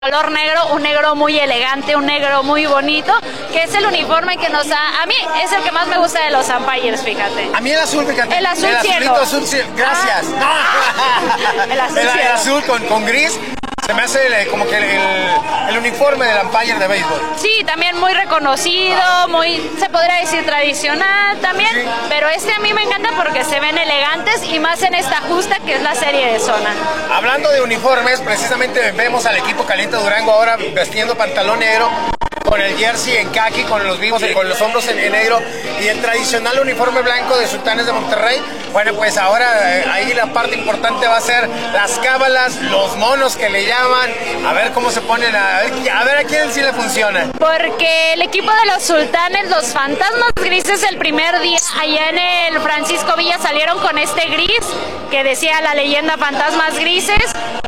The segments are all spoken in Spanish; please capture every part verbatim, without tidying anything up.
color negro, un negro muy elegante, un negro muy bonito, que es el uniforme que nos da, a mí es el que más me gusta de los Empires, fíjate. A mí el azul, fíjate. El azul el cielo. azul cielo. Gracias. Ah. el azul el, cielo. El azul con, con gris. Se me hace el, como que el, el, el uniforme del Empire de béisbol. Sí, también muy reconocido, muy, se podría decir tradicional también, sí. Pero este a mí me encanta porque se ven elegantes y más en esta justa que es la serie de zona. Hablando de uniformes, precisamente vemos al equipo Caliente Durango ahora vestiendo pantalón negro, con el jersey en khaki, con los vivos, con los hombros en, en negro y el tradicional uniforme blanco de Sultanes de Monterrey. Bueno, pues ahora eh, ahí la parte importante va a ser las cábalas, los monos que le llaman, a ver cómo se ponen, a, a ver a quién sí le funciona. Porque el equipo de los Sultanes, los fantasmas grises, el primer día allá en el Francisco Villa salieron con este gris que decía la leyenda fantasmas grises.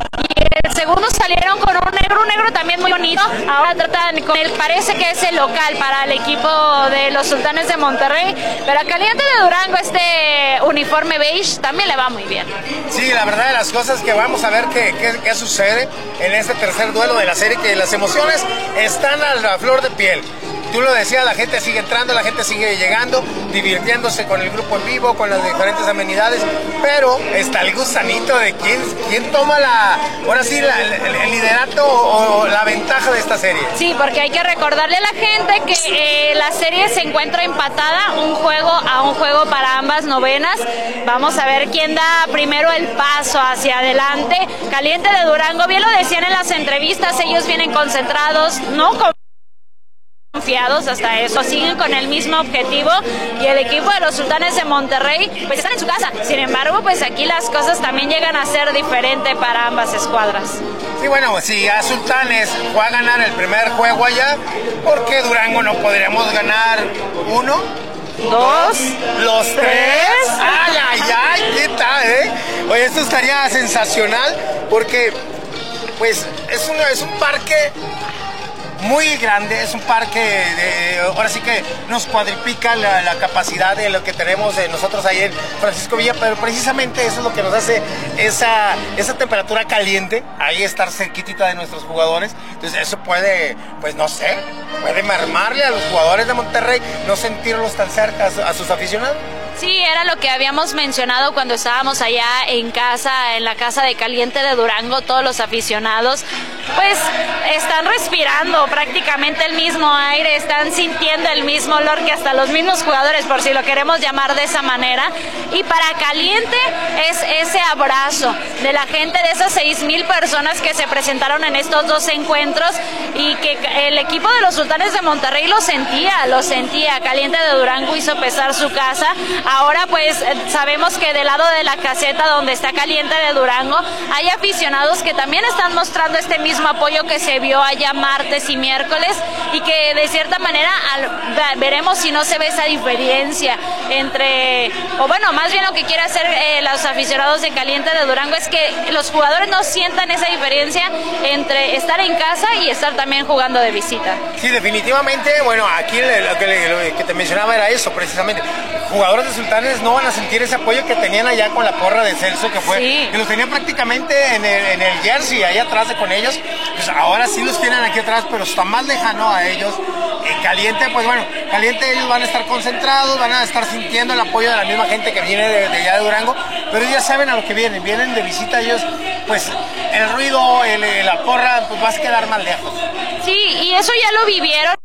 El segundo salieron con un negro, un negro también muy bonito. Ahora tratan con el, parece que es el local para el equipo de los Sultanes de Monterrey. Pero a Caliente de Durango este uniforme beige también le va muy bien. Sí, la verdad de las cosas que vamos a ver qué, qué, qué sucede en este tercer duelo de la serie, que las emociones están a la flor de piel. Tú lo decías, la gente sigue entrando, la gente sigue llegando, divirtiéndose con el grupo en vivo, con las diferentes amenidades, pero está el gusanito de quién, quién toma la, ahora sí, la, el, el liderato o, o la ventaja de esta serie. Sí, porque hay que recordarle a la gente que eh, la serie se encuentra empatada, un juego a un juego para ambas novenas. Vamos a ver quién da primero el paso hacia adelante. Caliente de Durango, bien lo decían en las entrevistas, ellos vienen concentrados, no con confiados hasta eso, siguen con el mismo objetivo y el equipo de los Sultanes de Monterrey pues están en su casa, sin embargo pues aquí las cosas también llegan a ser diferentes para ambas escuadras. Sí, bueno, si a Sultanes fue a ganar el primer juego allá, ¿por qué Durango no podríamos ganar uno? Dos, los tres. tres. Ay, ay, ay, ¿qué tal, eh? Oye, esto estaría sensacional porque pues es un, es un parque muy grande, es un parque, de, ahora sí que nos cuadriplica la, la capacidad de lo que tenemos de nosotros ahí en Francisco Villa, pero precisamente eso es lo que nos hace esa, esa temperatura caliente, ahí estar cerquitita de nuestros jugadores. Entonces eso puede, pues no sé, puede mermarle a los jugadores de Monterrey, no sentirlos tan cerca a, a sus aficionados. Sí, era lo que habíamos mencionado cuando estábamos allá en casa, en la casa de Caliente de Durango, todos los aficionados, pues están respirando prácticamente el mismo aire, están sintiendo el mismo olor que hasta los mismos jugadores, por si lo queremos llamar de esa manera. Y para Caliente es ese abrazo de la gente, de esas seis mil personas que se presentaron en estos dos encuentros y que el equipo de los Sultanes de Monterrey lo sentía, lo sentía. Caliente de Durango hizo pesar su casa. Ahora pues sabemos que del lado de la caseta donde está Caliente de Durango hay aficionados que también están mostrando este mismo apoyo que se vio allá martes y miércoles y que de cierta manera al, veremos si no se ve esa diferencia entre, o bueno, más bien lo que quiere hacer eh, los aficionados de Caliente de Durango es que los jugadores no sientan esa diferencia entre estar en casa y estar también jugando de visita. Sí, definitivamente, bueno, aquí lo que, lo que te mencionaba era eso precisamente, jugadores de Sultanes no van a sentir ese apoyo que tenían allá con la porra de Celso, que fue, sí. que los tenían prácticamente en el, en el jersey, allá atrás de con ellos, pues ahora sí los tienen aquí atrás, pero está más lejano a ellos. Eh, Caliente, pues bueno, Caliente ellos van a estar concentrados, van a estar sintiendo el apoyo de la misma gente que viene de, de allá de Durango, pero ellos ya saben a lo que vienen, vienen de visita ellos, pues el ruido, el, la porra, pues va a quedar más lejos. Sí, y eso ya lo vivieron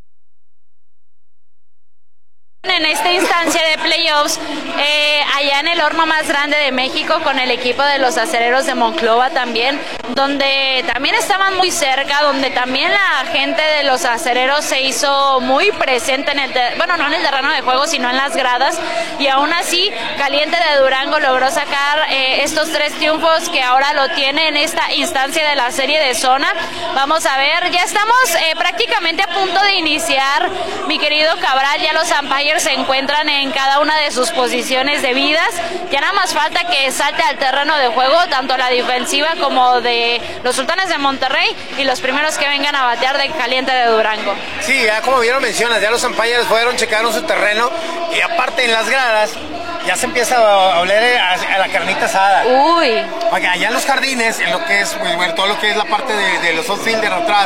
en esta instancia de playoffs eh, allá en el horno más grande de México con el equipo de los Acereros de Monclova también, donde también estaban muy cerca, donde también la gente de los Acereros se hizo muy presente en el, bueno, no en el terreno de juego, sino en las gradas, y aún así Caliente de Durango logró sacar eh, estos tres triunfos que ahora lo tiene en esta instancia de la serie de zona. Vamos a ver, ya estamos eh, prácticamente a punto de iniciar, mi querido Cabral, ya los Empires se encuentran en cada una de sus posiciones debidas, ya nada más falta que salte al terreno de juego tanto la defensiva como de los Sultanes de Monterrey y los primeros que vengan a batear de Caliente de Durango. Sí, ya como bien lo mencionas, ya los Empires fueron, checaron su terreno y aparte en las gradas ya se empieza a oler a, a la carnita asada. Uy. Oiga, allá en los jardines, en lo que es, pues, bueno, todo lo que es la parte de, de los outfielders atrás,